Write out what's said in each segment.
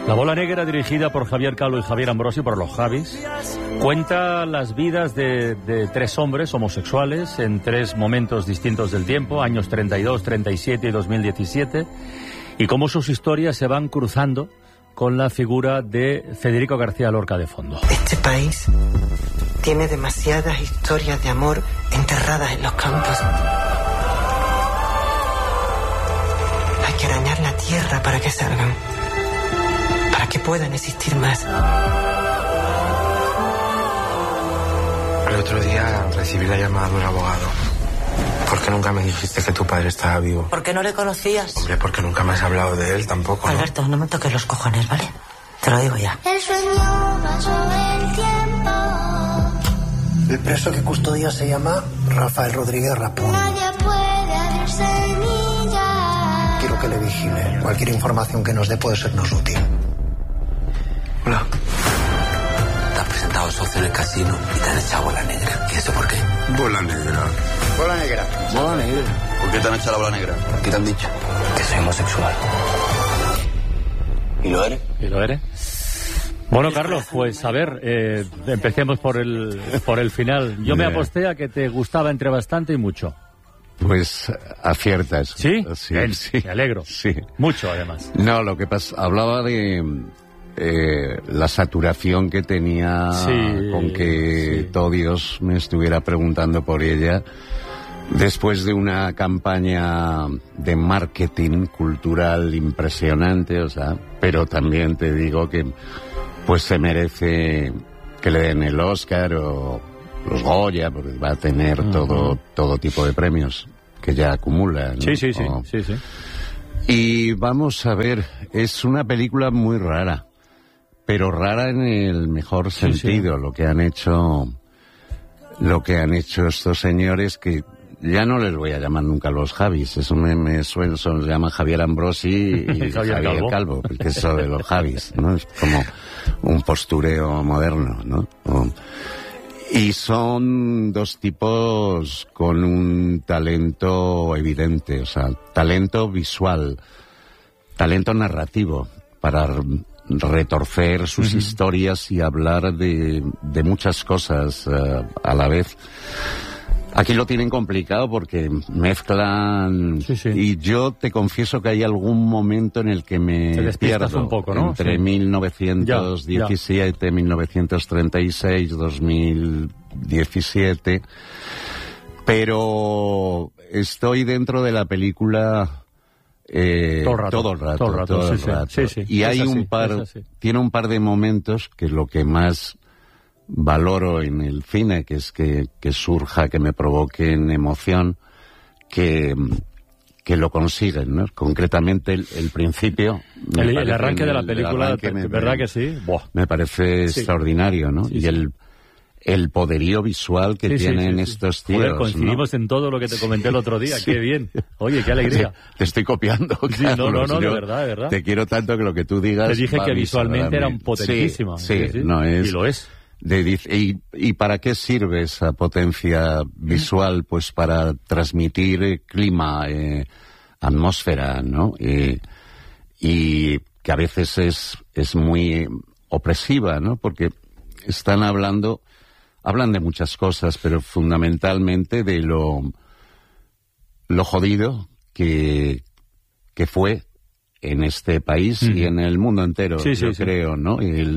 La bola negra, dirigida por Javier Calvo y Javier Ambrosi, por los Javis, cuenta las vidas de tres hombres homosexuales en tres momentos distintos del tiempo, años 32, 37 y 2017, y cómo sus historias se van cruzando con la figura de Federico García Lorca de fondo. Este país tiene demasiadas historias de amor enterradas en los campos. Hay que arañar la tierra para que salgan, para que puedan existir más. El otro día recibí la llamada de un abogado. ¿Por qué nunca me dijiste que tu padre estaba vivo? ¿Por qué no le conocías? Hombre, porque nunca me has hablado de él tampoco, ¿no? Alberto, no me toques los cojones, ¿vale? Te lo digo ya. El sueño va sobre el tiempo. El preso que custodia se llama Rafael Rodríguez Rapón. Nadie puede abrir semillas. Quiero que le vigile. Cualquier información que nos dé puede sernos útil. Hola. Te has presentado socio en el casino y te han echado bola negra. ¿Y eso por qué? Bola negra. Bola negra. Bola negra. ¿Por qué te han echado la bola negra? ¿Qué te han dicho? Que soy homosexual. ¿Y lo eres? ¿Y lo eres? Bueno, Carlos, pues a ver, empecemos por el final. Yo me aposté a que te gustaba entre bastante y mucho. Pues aciertas. ¿Sí? Sí, Bien, sí. me alegro. Sí. Mucho, además. No, lo que pasa, hablaba de la saturación que tenía con que todo Dios me estuviera preguntando por ella después de una campaña de marketing cultural impresionante, o sea, pero también te digo que pues se merece que le den el Oscar o los Goya, porque va a tener todo tipo de premios que ya acumula, ¿no? Sí. Y vamos a ver, es una película muy rara, pero rara en el mejor sentido. Lo que han hecho estos señores, que ya no les voy a llamar nunca los Javis, eso me suena, se llaman Javier Ambrosi y Javier Calvo, porque eso de los Javis, ¿no? Es como un postureo moderno, ¿no? Y son dos tipos con un talento evidente, o sea, talento visual, talento narrativo, para retorcer sus historias y hablar de muchas cosas a la vez. Aquí lo tienen complicado porque mezclan... Y yo te confieso que hay algún momento en el que me pierdo un poco, ¿no? Entre 1917, 1936, 2017... Pero estoy dentro de la película todo el rato. Sí. Y hay tiene un par de momentos que lo que más valoro en el cine, que es que surja, que me provoquen emoción, que lo consiguen, ¿no? Concretamente el principio. El arranque de la película, ¿verdad que sí? Buah. Me parece extraordinario, ¿no? Y el poderío visual que tienen estos tíos. Joder, coincidimos en todo lo que te comenté el otro día. Qué bien. Oye, qué alegría. Te estoy copiando. Sí, no, de verdad. Te quiero tanto que lo que tú digas. Te dije que visualmente era potentísima. Sí, no es. Y lo es. ¿Y para qué sirve esa potencia visual? Pues para transmitir clima, atmósfera, ¿no? Y que a veces es muy opresiva, ¿no? Porque hablan de muchas cosas, pero fundamentalmente de lo jodido que fue en este país y en el mundo entero, yo creo, ¿no?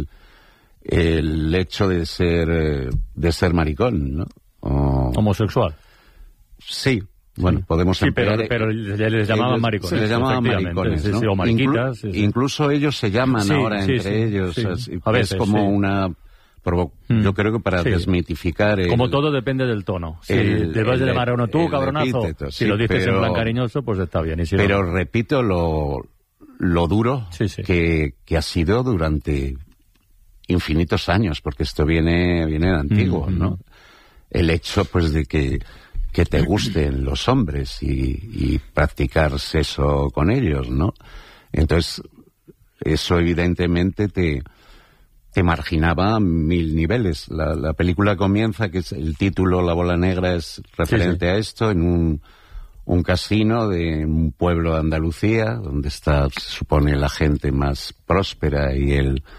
El hecho de ser maricón, ¿no? Homosexual. Sí, bueno, podemos emplear... pero les llamaban maricones. Se les llamaban maricones, ¿no? O mariquitas. Incluso ellos se llaman ahora entre ellos. A veces, es como una... Yo creo que para desmitificar... Como todo depende del tono. Si te vas a llamar a uno tú, cabronazo, si lo dices en plan cariñoso, pues está bien. Pero repito lo duro que ha sido durante infinitos años, porque esto viene de antiguo, ¿no? El hecho, pues, de que te gusten los hombres y practicar sexo con ellos, ¿no? Entonces, eso evidentemente te marginaba a 1000 niveles. La película comienza, que es el título, La bola negra, es referente a esto, en un casino de un pueblo de Andalucía, donde está, se supone, la gente más próspera y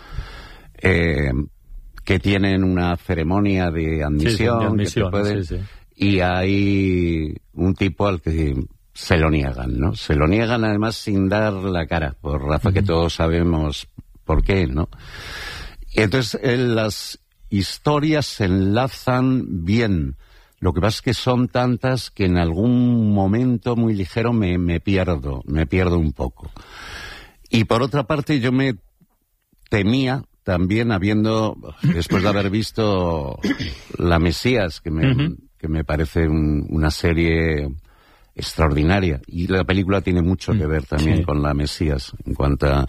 que tienen una ceremonia de admisión, y hay un tipo al que se lo niegan, ¿no? Se lo niegan además sin dar la cara, por Rafa, que todos sabemos por qué, ¿no? Y entonces las historias se enlazan bien. Lo que pasa es que son tantas que en algún momento muy ligero me pierdo un poco. Y por otra parte yo me temía también, después de haber visto La Mesías, que me parece una serie extraordinaria, y la película tiene mucho que ver también con La Mesías, en cuanto a...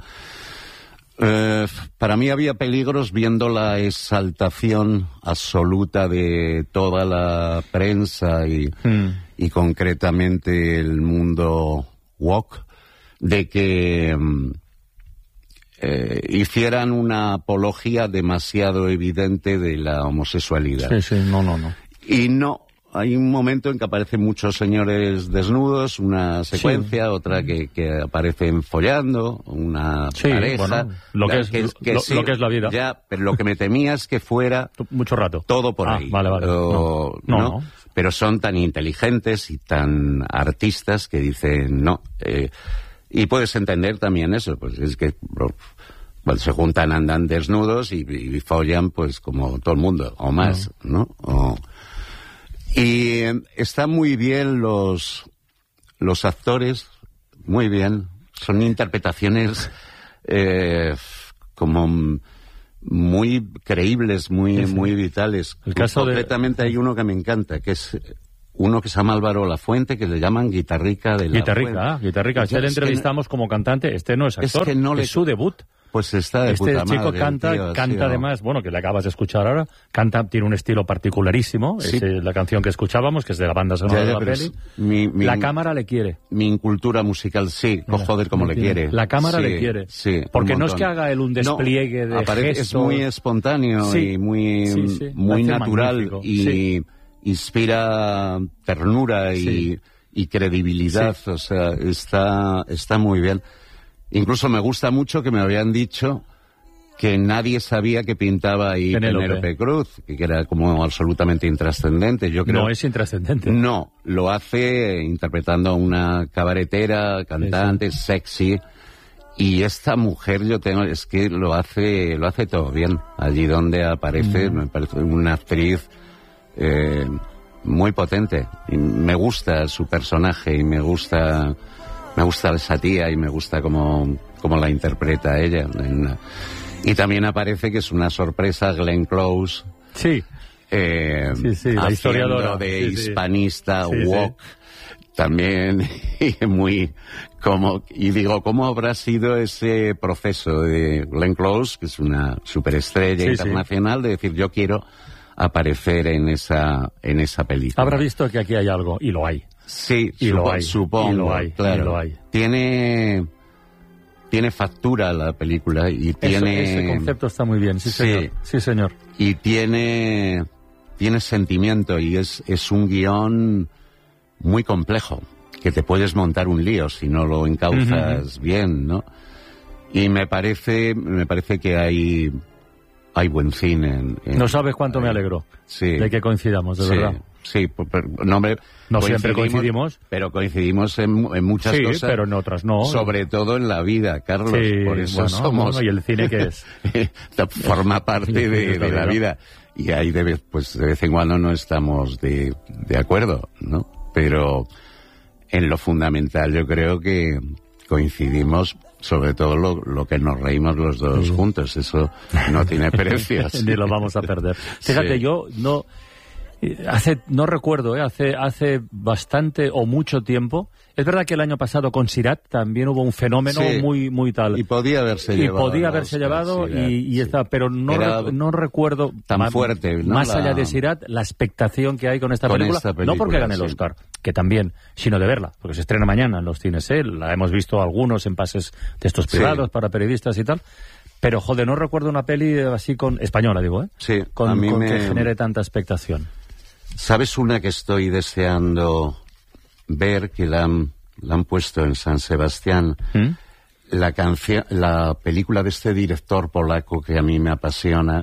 para mí había peligros viendo la exaltación absoluta de toda la prensa y concretamente el mundo woke, de que hicieran una apología demasiado evidente de la homosexualidad. No. Y no. Hay un momento en que aparecen muchos señores desnudos, una secuencia, otra que aparecen follando, una pareja. Bueno, lo que es la vida. Ya, pero lo que me temía es que fuera... Mucho rato. Todo por ahí. Vale. No. Pero son tan inteligentes y tan artistas que dicen no. Y puedes entender también eso, pues es que... Bueno, se juntan, andan desnudos y follan pues como todo el mundo, o más, ¿no? Y están muy bien los actores, muy bien. Son interpretaciones como muy creíbles, muy vitales. Concretamente hay uno que me encanta, que es uno que se llama Álvaro Lafuente, que le llaman Guitarrica de la Fuente. Guitarrica. Este le entrevistamos como cantante. Este no es actor, es su debut. Pues está de puta madre. Este chico canta además, bueno, que le acabas de escuchar ahora, tiene un estilo particularísimo, es la canción que escuchábamos, que es de la banda sonora de la peli. La cámara le quiere. Mi incultura musical, joder, como le quiere. La cámara le quiere. Sí. Porque no es que haga él un despliegue de gestos. Es muy espontáneo y muy natural y inspira ternura y credibilidad, o sea, está muy bien. Incluso me gusta mucho que me habían dicho que nadie sabía que pintaba ahí Penélope Cruz, que era como absolutamente intrascendente. Yo creo, no es intrascendente. No, lo hace interpretando a una cabaretera, cantante, sexy. Y esta mujer es que lo hace todo bien. Allí donde aparece, me parece una actriz muy potente. Y me gusta su personaje y me gusta esa tía y me gusta cómo la interpreta ella. Y también aparece, que es una sorpresa, Glenn Close. La historiadora de hispanista, woke. También, y digo, ¿cómo habrá sido ese proceso de Glenn Close, que es una superestrella internacional, de decir, yo quiero aparecer en esa película? Habrá visto que aquí hay algo, y lo hay. Sí, supongo, y lo hay, claro. Y lo hay. Tiene factura la película y ese concepto está muy bien, sí señor. Y tiene sentimiento y es un guión muy complejo, que te puedes montar un lío si no lo encauzas bien, ¿no? Y me parece que hay buen cine. No sabes cuánto me alegro de que coincidamos, de verdad. Sí, no siempre coincidimos. Pero coincidimos en muchas cosas. Sí, pero en otras no. Sobre todo en la vida, Carlos. Por eso somos... ¿Y el cine qué es? Forma parte de la vida. Y ahí de vez en cuando no estamos de acuerdo, ¿no? Pero en lo fundamental yo creo que coincidimos, sobre todo lo que nos reímos los dos juntos. Eso no tiene precio. Ni lo vamos a perder. Fíjate, yo no recuerdo, hace bastante o mucho tiempo. Es verdad que el año pasado con Sirat también hubo un fenómeno muy tal. Y podía haberse llevado. Pero no recuerdo tan fuerte, ¿no? Más allá de Sirat, la expectación que hay con esta película. No porque gane el Oscar, que también, sino de verla, porque se estrena mañana en los cines. La hemos visto algunos en pases de estos privados para periodistas y tal. Pero, joder, no recuerdo una peli así española, digo, Sí, que genere tanta expectación. ¿Sabes una que estoy deseando ver que la han puesto en San Sebastián la película de este director polaco que a mí me apasiona,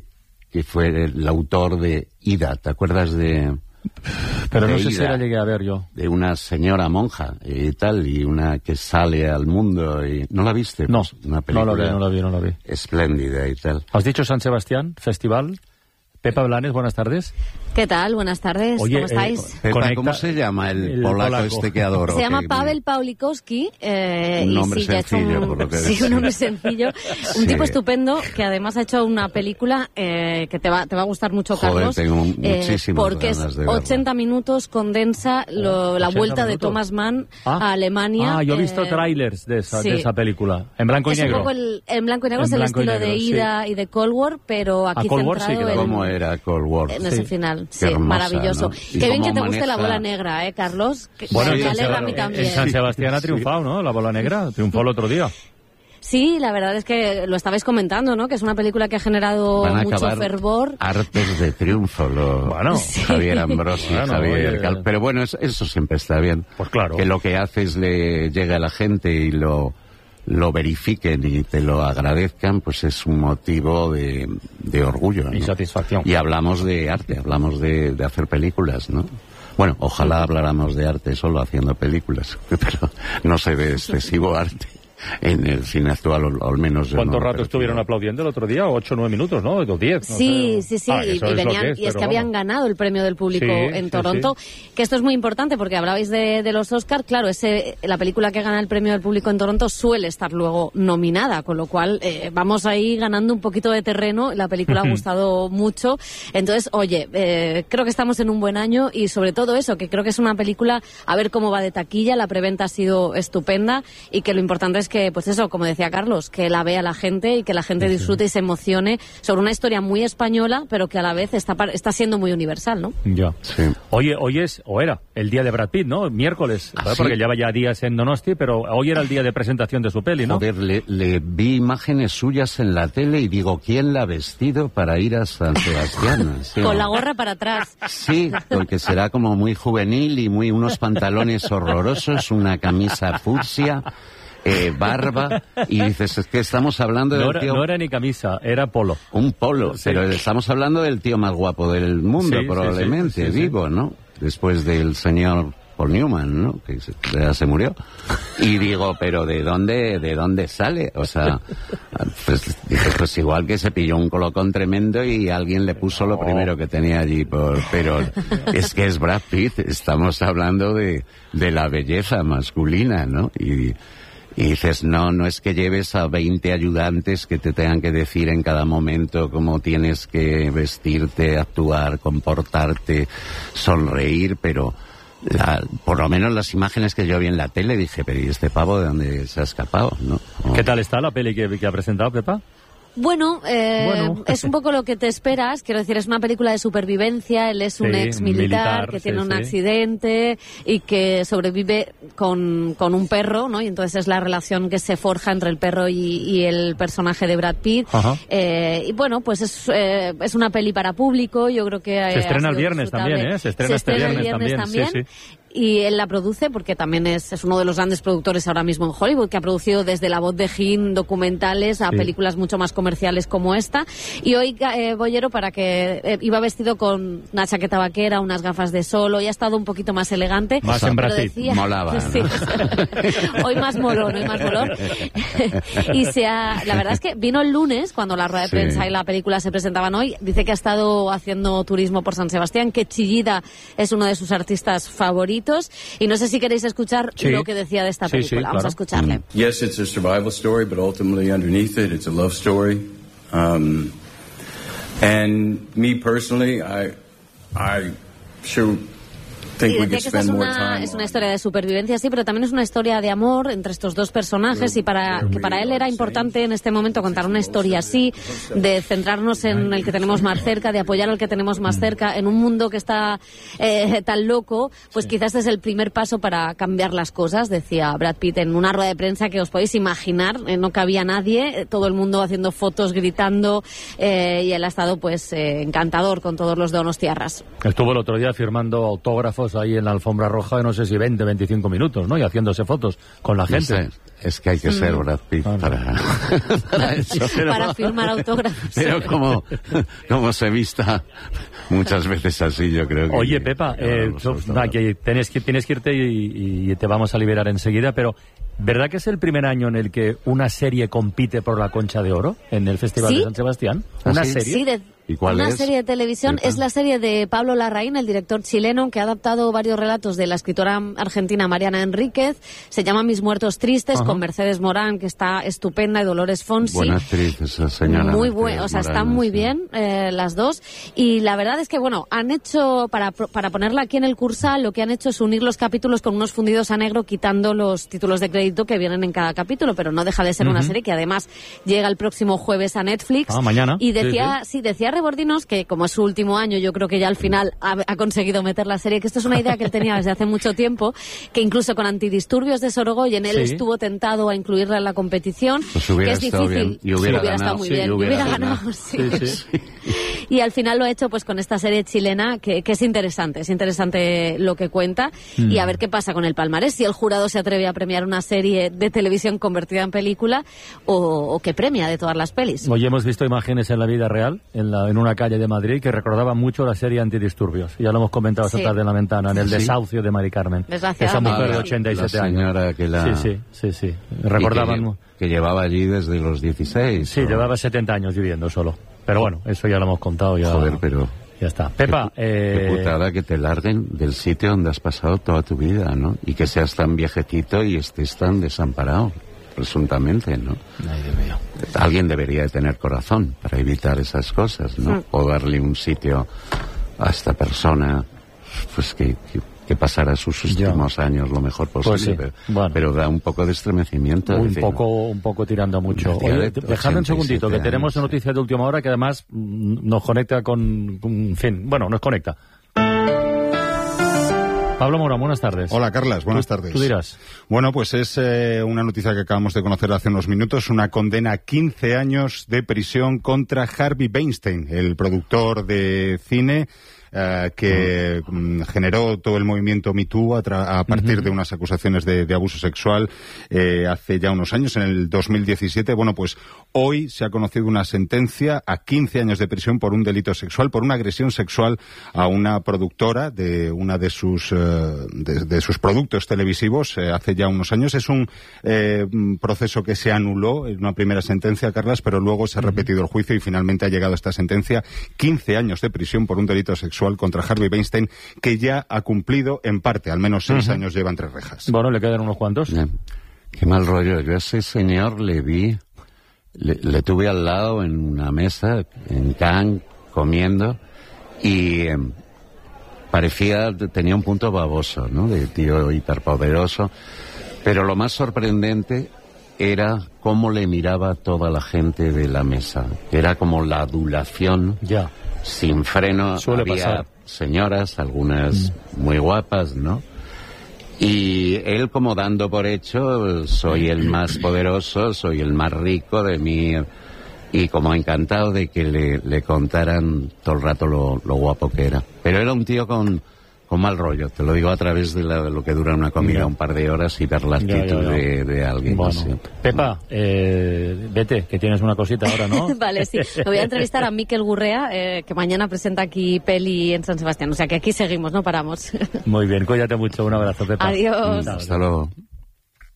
que fue el autor de Ida. ¿Te acuerdas de...? Pero no de sé Ida, si la llegué a ver yo. de una señora monja y tal, y una que sale al mundo y... ¿No la viste? No, Pues una película no la vi. espléndida y tal. ¿Has dicho San Sebastián, festival? Pepa Blanes, buenas tardes. ¿Qué tal? Buenas tardes. Oye, ¿Cómo estáis? Pepa, ¿cómo se llama el polaco este que adoro? Se llama Que- Paweł Pawlikowski. Un nombre sencillo, por lo que sí, decía. un nombre sencillo. Un Sí. tipo estupendo que además ha hecho una película que te va a gustar mucho, Joder, Carlos. tengo muchísimas porque ganas es de verla. 80 minutos, condensa la 80 vuelta de minutos. Thomas Mann a Alemania. Yo he visto trailers de sí. esa película, en blanco y Es un negro. poco en blanco y negro, En es el blanco y estilo de negro, sí. Ida y de Cold War, pero aquí Cold War sí, centrado claro. ¿Cómo era Cold War? en ese Sí. final. Qué Sí, hermosa, maravilloso. ¿no? Y Qué bien cómo que te guste la maneja- bola negra, Carlos. Bueno, Me en San alegra a mí Sebastián- también. en San Sebastián ha triunfado, ¿no? La bola negra triunfó el otro día. Sí, la verdad es que lo estabais comentando, ¿no? Que es una película que ha generado Van a mucho acabar fervor. hartos de triunfo Bueno, Javier Ambrosi, Bueno, Javier oye. Cal. Pero bueno, eso siempre está bien. Pues claro. Que lo que haces le llegue a la gente y lo verifiquen y te lo agradezcan, pues es un motivo de orgullo, ¿no? Y satisfacción. Y hablamos de arte, hablamos de hacer películas, ¿no? Bueno, ojalá habláramos de arte solo haciendo películas, pero no se ve excesivo arte en el cine actual, o al menos yo ¿Cuánto no, rato pero estuvieron sí. aplaudiendo el otro día? 8 o 9 minutos, ¿no? O 10. no Sí, sé. sí, Ah, y eso es lo venían, que es, y es pero que habían vamos. ganado el premio del público Sí, en sí, Toronto, que esto es muy importante porque hablabais de los Oscars, claro, la película que gana el premio del público en Toronto suele estar luego nominada, con lo cual vamos ahí ganando un poquito de terreno, la película ha gustado mucho, entonces, oye, creo que estamos en un buen año y sobre todo eso, que creo que es una película, a ver cómo va de taquilla, la preventa ha sido estupenda y que lo importante es que, pues eso, como decía Carlos, que la vea la gente y que la gente disfrute y se emocione sobre una historia muy española, pero que a la vez está siendo muy universal, ¿no? Ya. Sí. Oye, hoy era el día de Brad Pitt, ¿no? Miércoles, ¿verdad? ¿sí? Porque lleva ya días en Donosti, pero hoy era el día de presentación de su peli, ¿no? Joder, le vi imágenes suyas en la tele y digo, ¿quién la ha vestido para ir a San Sebastián? Sí, Con la gorra para atrás. Sí, porque será como muy juvenil y unos pantalones horrorosos, una camisa fucsia, barba, y dices, es que estamos hablando del tío... No era ni camisa, era polo. Un polo, Sí. pero estamos hablando del tío más guapo del mundo, Sí, probablemente, sí. vivo, ¿no? Después del señor Paul Newman, ¿no? Que ya se murió. Y digo, pero ¿de dónde sale? O sea, pues igual que se pilló un colocón tremendo y alguien le puso lo primero que tenía allí, pero es que es Brad Pitt, estamos hablando de la belleza masculina, ¿no? Y dices, no es que lleves a 20 ayudantes que te tengan que decir en cada momento cómo tienes que vestirte, actuar, comportarte, sonreír, pero por lo menos las imágenes que yo vi en la tele dije, pero ¿y este pavo de dónde se ha escapado? ¿No? ¿Qué tal está la peli que ha presentado, Pepa? Bueno, Bueno. es un poco lo que te esperas, quiero decir, es una película de supervivencia, él es un Sí, ex militar que sí, tiene un sí. accidente y que sobrevive con un perro, ¿no? Y entonces es la relación que se forja entre el perro y el personaje de Brad Pitt. Ajá. Y bueno, pues es una peli para público, yo creo que Se estrena ha el sido viernes disfrutable. también, ¿eh? Se estrena este el viernes también, sí. Y él la produce porque también es uno de los grandes productores ahora mismo en Hollywood, que ha producido desde La voz de Jim documentales a Sí. películas mucho más comerciales como esta. Y hoy Bollero, para que iba vestido con una chaqueta vaquera, unas gafas de sol, hoy ha estado un poquito más elegante. Más en pero Brad Pitt. decía- Molaba, ¿no? Sí, hoy más molón. Y la verdad es que vino el lunes, cuando la rueda de Sí. prensa y la película se presentaban hoy, dice que ha estado haciendo turismo por San Sebastián, que Chillida es uno de sus artistas favoritos. Y no sé si queréis escuchar Sí. lo que decía de esta Sí, sí, película. Vamos claro. a escucharle. Yes, it's a survival story, but ultimately underneath it, it's a love story. And me personally, I sure think Y we decía could que esta spend more time. es una historia de supervivencia, sí, pero también es una historia de amor entre estos dos personajes y que para él era importante en este momento contar una historia así, de centrarnos en el que tenemos más cerca, de apoyar al que tenemos más cerca, en un mundo que está tan loco, pues quizás es el primer paso para cambiar las cosas, decía Brad Pitt en una rueda de prensa que os podéis imaginar, no cabía nadie, todo el mundo haciendo fotos, gritando, y él ha estado pues encantador con todos los donostiarras. Estuvo el otro día firmando autógrafos parados ahí en la alfombra roja de no sé si 20, 25 minutos, ¿no? Y haciéndose fotos con la gente. Es que hay que ser Brad Pitt para eso. Para firmar autógrafos. Pero como se vista muchas veces así, yo creo que... Oye, Pepa, que tienes que irte y te vamos a liberar enseguida, pero ¿verdad que es el primer año en el que una serie compite por la Concha de Oro en el Festival de San Sebastián? ¿Una serie? Sí, ¿Y cuál una es? serie de televisión. Es la serie de Pablo Larraín, el director chileno, que ha adaptado varios relatos de la escritora argentina Mariana Enríquez. Se llama Mis muertos tristes, con Mercedes Morán, que está estupenda, y Dolores Fonsi. Buena actriz esa señora. Muy buena, o sea, están muy bien las dos. Y la verdad es que, bueno, han hecho, para ponerla aquí en el Cursal, lo que han hecho es unir los capítulos con unos fundidos a negro, quitando los títulos de crédito que vienen en cada capítulo, pero no deja de ser una serie que además llega el próximo jueves a Netflix. Mañana. Y decía Rebordinos, que como es su último año, yo creo que ya al final ha conseguido meter la serie, que esto es una idea que él tenía desde hace mucho tiempo, que incluso con Antidisturbios de Sorogoyen él estuvo tentado a incluirla en la competición, pues que es difícil. Y hubiera estado muy bien. Y hubiera ganado. Y al final lo ha hecho pues con esta serie chilena que es interesante lo que cuenta, y a ver qué pasa con el palmarés, si el jurado se atreve a premiar una serie de televisión convertida en película o qué premia de todas las pelis. Hoy hemos visto imágenes en la vida real, en una calle de Madrid, que recordaban mucho la serie Antidisturbios. Ya lo hemos comentado esta tarde en la ventana, en el desahucio de Mari Carmen. Esa mujer de 87 la señora años. Que la... Sí. Recordaban... Que llevaba allí desde los 16. Sí, llevaba 70 años viviendo solo. Pero bueno, eso ya lo hemos contado. Joder, pero... Ya está. Pepa, qué putada que te larguen del sitio donde has pasado toda tu vida, ¿no? Y que seas tan viejecito y estés tan desamparado, presuntamente, ¿no? Ay, Dios mío. Alguien debería de tener corazón para evitar esas cosas, ¿no? O darle un sitio a esta persona, pues que pasara sus últimos años lo mejor posible, pues pero da un poco de estremecimiento. Un poco tirando mucho. Oye, dejadme un segundito, que tenemos una noticia de última hora que además nos conecta con... nos conecta. Pablo Mora, buenas tardes. Hola, Carlas, buenas tardes. Tú dirás. Bueno, pues es una noticia que acabamos de conocer hace unos minutos, una condena a 15 años de prisión contra Harvey Weinstein, el productor de cine que generó todo el movimiento Me Too a partir de unas acusaciones de abuso sexual hace ya unos años, en el 2017. Bueno, pues hoy se ha conocido una sentencia a 15 años de prisión por un delito sexual, por una agresión sexual a una productora de una de sus productos televisivos hace ya unos años. Es un proceso que se anuló en una primera sentencia, Carlas, pero luego se ha repetido el juicio y finalmente ha llegado esta sentencia. 15 años de prisión por un delito sexual contra Harvey Weinstein, que ya ha cumplido en parte, al menos 6 años lleva entre rejas. Bueno, le quedan unos cuantos. Qué mal rollo. Yo a ese señor le tuve al lado en una mesa en Cannes comiendo y tenía un punto baboso, ¿no? De tío hiperpoderoso, pero lo más sorprendente era cómo le miraba toda la gente de la mesa. Era como la adulación. Ya. Sin freno. Suele había pasar. Señoras, algunas muy guapas, ¿no? Y él como dando por hecho, soy el más poderoso, soy el más rico de mí, y como encantado de que le contaran todo el rato lo guapo que era. Pero era un tío con mal rollo, te lo digo a través de lo que dura una comida, un par de horas, y ver la actitud de alguien. Bueno. Así. Pepa, vete, que tienes una cosita ahora, ¿no? Vale, sí. Me voy a entrevistar a Mikel Gurrea, que mañana presenta aquí peli en San Sebastián. O sea que aquí seguimos, no paramos. Muy bien, cuídate mucho, un abrazo, Pepa. Adiós. Hasta luego.